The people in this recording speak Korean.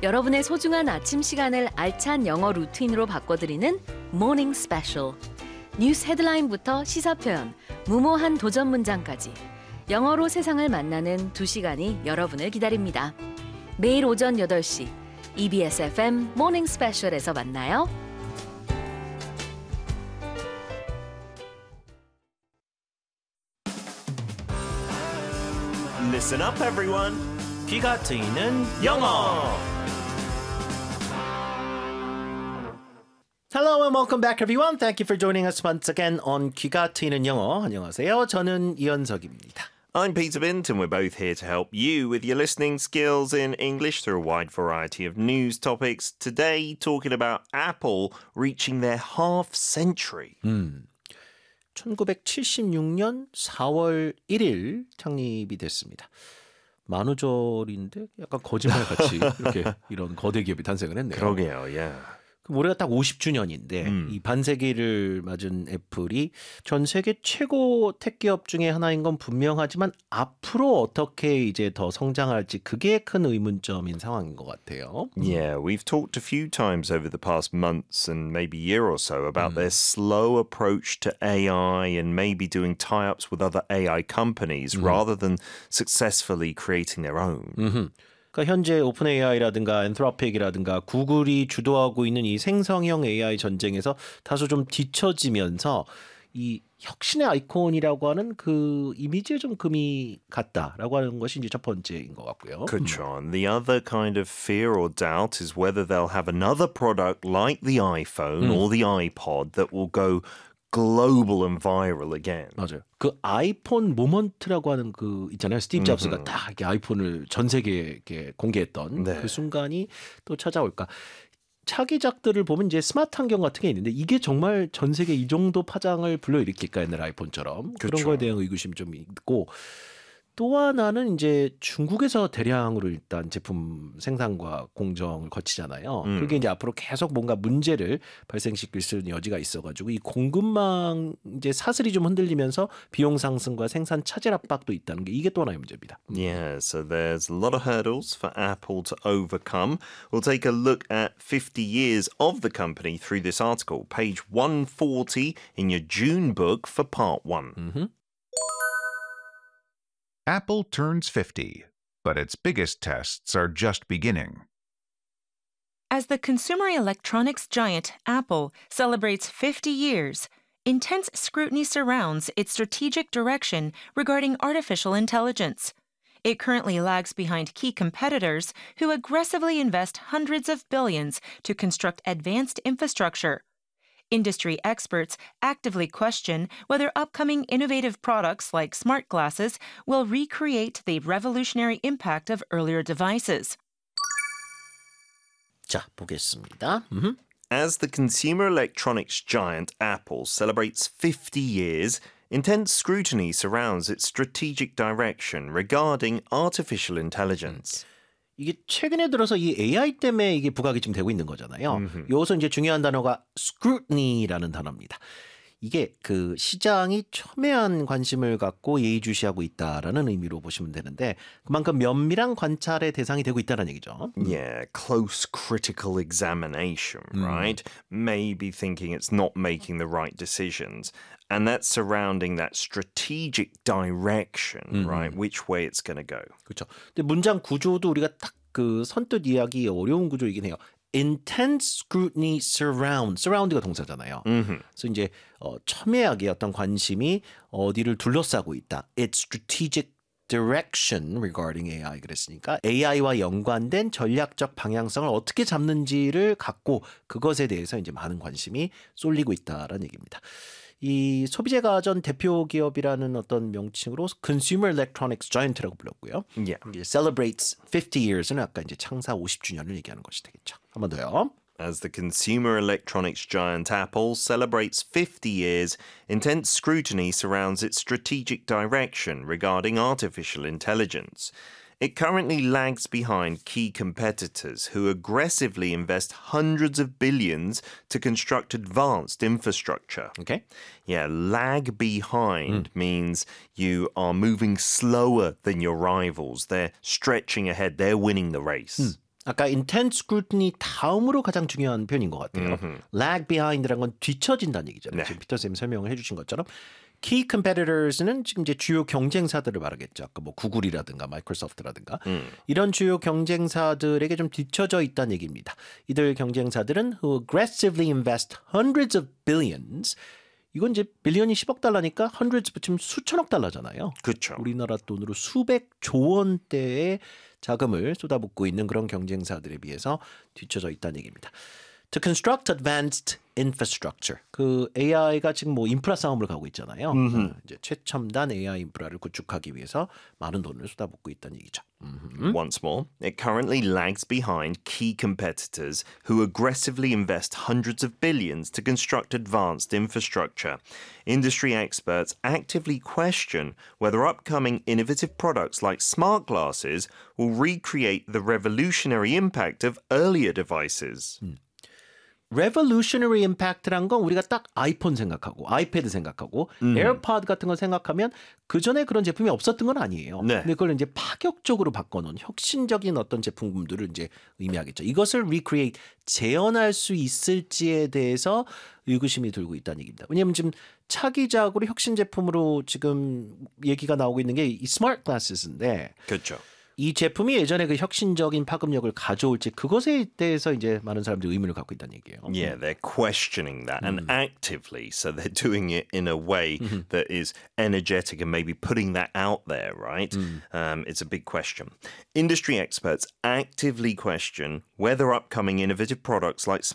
여러분의 소중한 아침 시간을 알찬 영어 루틴으로 바꿔드리는 Morning Special. 뉴스 헤드라인부터 시사 표현, 무모한 도전 문장까지 영어로 세상을 만나는 2시간이 여러분을 기다립니다. 매일 오전 8시 EBS FM Morning Special에서 만나요. Listen up, everyone. 귀가 트이는 영어. Hello and welcome back, everyone. Thank you for joining us once again on 귀가 트이는 영어. 안녕하세요. 저는 이현석입니다. I'm Peter Bint, and we're both here to help you with your listening skills in English through a wide variety of news topics. Today, talking about Apple reaching their half century. 1976년 4월 1일 창립이 됐습니다. 만우절인데 약간 거짓말같이 이렇게 이런 거대 기업이 탄생을 했네요. 그러게요, yeah. 그럼 올해가 딱 50주년인데 이 반세기를 맞은 애플이 전 세계 최고 택 기업 중에 하나인 건 분명하지만 앞으로 어떻게 이제 더 성장할지 그게 큰 의문점인 상황인 것 같아요. Yeah, we've talked a few times over the past months and maybe year or so about their slow approach to AI and maybe doing tie-ups with other AI companies rather than successfully creating their own. 그러니까 현재 오픈 AI라든가 엔트로픽이라든가 구글이 주도하고 있는 이 생성형 AI 전쟁에서 다소 좀 뒤처지면서 이 혁신의 아이콘이라고 하는 그 이미지에 좀 금이 갔다라고 하는 것이 이제 첫 번째인 것 같고요. 그렇죠. And the other kind of fear or doubt is whether they'll have another product like the iPhone or the iPod that will go global and viral again. 맞아요. 그 아이폰 모먼트라고 하는 그 있잖아요. 스티브 잡스가 딱 이렇게 아이폰을 전 세계에 이렇게 공개했던 그 순간이 또 찾아올까. 차기작들을 보면 이제 스마트 환경 같은 게 있는데 이게 정말 전 세계 이 정도 파장을 불러일으킬까 옛날 아이폰처럼 그런 거에 대한 의구심이 좀 있고 또 하나는 이제 중국에서 대량으로 일단 제품 생산과 공정을 거치잖아요. 그게 이제 앞으로 계속 뭔가 문제를 발생시킬 수 있는 여지가 있어가지고 이 공급망 이제 사슬이 좀 흔들리면서 비용 상승과 생산 차질 압박도 있다는 게 이게 또 하나의 문제입니다. Yeah, so there's a lot of hurdles for Apple to overcome. We'll take a look at 50 years of the company through this article, page 140 in your June book for part 1. Apple turns 50, but its biggest tests are just beginning. As the consumer electronics giant Apple celebrates 50 years, intense scrutiny surrounds its strategic direction regarding artificial intelligence. It currently lags behind key competitors who aggressively invest hundreds of billions to construct advanced infrastructure. Industry experts actively question whether upcoming innovative products like smart glasses will recreate the revolutionary impact of earlier devices. 자, 보겠습니다. As the consumer electronics giant Apple celebrates 50 years, intense scrutiny surrounds its strategic direction regarding artificial intelligence. 이게 최근에 들어서 이 AI 때문에 이게 부각이 좀 되고 있는 거잖아요. 여기서 이제 중요한 단어가 scrutiny라는 단어입니다. 이게 그 시장이 첨예한 관심을 갖고 예의주시하고 있다라는 의미로 보시면 되는데 그만큼 면밀한 관찰의 대상이 되고 있다는 얘기죠. Yeah, close critical examination, right? Maybe thinking it's not making the right decisions. And that's surrounding that strategic direction, right? Which way it's going to go. 그렇죠. 근데 문장 구조도 우리가 딱 그 선뜻 이해하기 어려운 구조이긴 해요. Intense scrutiny surround가 동사잖아요. 그래서 이제 첨예하게 어떤 관심이 어디를 둘러싸고 있다. It's strategic direction regarding AI 그랬으니까 AI와 연관된 전략적 방향성을 어떻게 잡는지를 갖고 그것에 대해서 이제 많은 관심이 쏠리고 있다라는 얘기입니다. 이 소비재 가전 대표 기업이라는 어떤 명칭으로 Consumer Electronics Giant라고 불렀고요. Yeah. Celebrates 50 years는 아까 이제 창사 50주년을 얘기하는 것이 되겠죠. 한 번 더요. As the consumer electronics giant Apple celebrates 50 years, intense scrutiny surrounds its strategic direction regarding artificial intelligence. It currently lags behind key competitors who aggressively invest hundreds of billions to construct advanced infrastructure. Okay. Yeah, lag behind means you are moving slower than your rivals. They're stretching ahead. They're winning the race. 아까 intense scrutiny 다음으로 가장 중요한 표현인 것 같아요. lag behind라는 건 뒤처진다는 얘기잖아요. 네. 지금 피터 쌤이 설명을 해주신 것처럼 key competitors는 지금 이제 주요 경쟁사들을 말하겠죠. 아까 뭐 구글이라든가 마이크로소프트라든가 이런 주요 경쟁사들에게 좀 뒤처져 있다는 얘기입니다. 이들 경쟁사들은 who aggressively invest hundreds of billions. 이건 이제 빌리언이 10억 달러니까 hundreds 붙이면 수천억 달러잖아요. 그렇죠. 우리나라 돈으로 수백 조 원대의 자금을 쏟아붓고 있는 그런 경쟁사들에 비해서 뒤처져 있다는 얘기입니다. To construct advanced infrastructure. 그 AI가 지금 뭐 인프라 싸움을 가고 있잖아요. 이제 최첨단 AI 인프라를 구축하기 위해서 많은 돈을 쏟아붓고 있다는 얘기죠. Once more, it currently lags behind key competitors who aggressively invest hundreds of billions to construct advanced infrastructure. Industry experts actively question whether upcoming innovative products like smart glasses will recreate the revolutionary impact of earlier devices. revolutionary impact란 건 우리가 딱 아이폰 생각하고 아이패드 생각하고 에어팟 같은 거 생각하면 그 전에 그런 제품이 없었던 건 아니에요. 네. 근데 그걸 이제 파격적으로 바꿔놓은 혁신적인 어떤 제품들을 이제 의미하겠죠. 이것을 recreate 재현할 수 있을지에 대해서 의구심이 들고 있다는 얘기입니다. 왜냐하면 지금 차기작으로 혁신 제품으로 지금 얘기가 나오고 있는 게 이 스마트 글라스인데. 그렇죠. 이 제품이 예전에 그 혁신적인 파급력을 가져올지 그것에 대해서 이제 많은 사람들이 의문을 갖고 있다는 얘기예요. Yeah, they're questioning that and actively. So they're doing it in a way that is energetic and maybe putting that out there, right? It's a big question. Industry experts actively question whether upcoming innovative products like